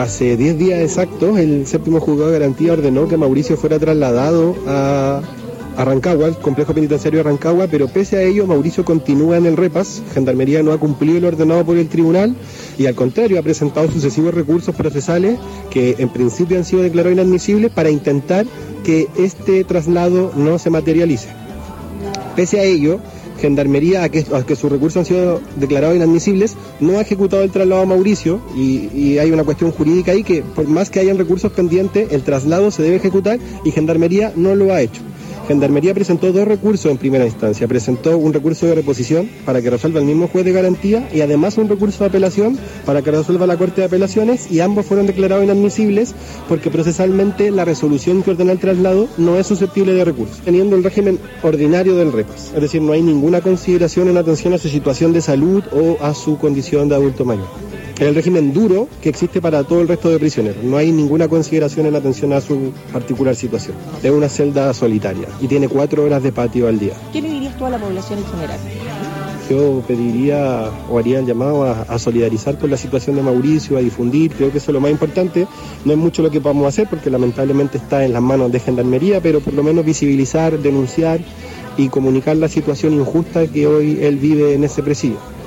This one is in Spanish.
hace 10 días exactos, el séptimo juzgado de garantía ordenó que Mauricio fuera trasladado a Rancagua, al complejo penitenciario de Rancagua, pero pese a ello Mauricio continúa en el repas. Gendarmería no ha cumplido lo ordenado por el tribunal y al contrario ha presentado sucesivos recursos procesales que en principio han sido declarados inadmisibles para intentar que este traslado no se materialice. Pese a ello, Gendarmería, a que sus recursos han sido declarados inadmisibles, no ha ejecutado el traslado a Mauricio y hay una cuestión jurídica ahí que por más que hayan recursos pendientes, el traslado se debe ejecutar y Gendarmería no lo ha hecho. Gendarmería presentó 2 recursos en primera instancia. Presentó un recurso de reposición para que resuelva el mismo juez de garantía y además un recurso de apelación para que resuelva la Corte de Apelaciones, y ambos fueron declarados inadmisibles porque procesalmente la resolución que ordena el traslado no es susceptible de recurso, teniendo el régimen ordinario del repas. Es decir, no hay ninguna consideración en atención a su situación de salud o a su condición de adulto mayor. Es el régimen duro que existe para todo el resto de prisioneros. No hay ninguna consideración en atención a su particular situación. Es una celda solitaria y tiene 4 horas de patio al día. ¿Qué le dirías tú a la población en general? Yo pediría o haría el llamado a solidarizar con la situación de Mauricio, a difundir. Creo que eso es lo más importante. No es mucho lo que podamos hacer porque lamentablemente está en las manos de Gendarmería, pero por lo menos visibilizar, denunciar y comunicar la situación injusta que hoy él vive en ese presidio.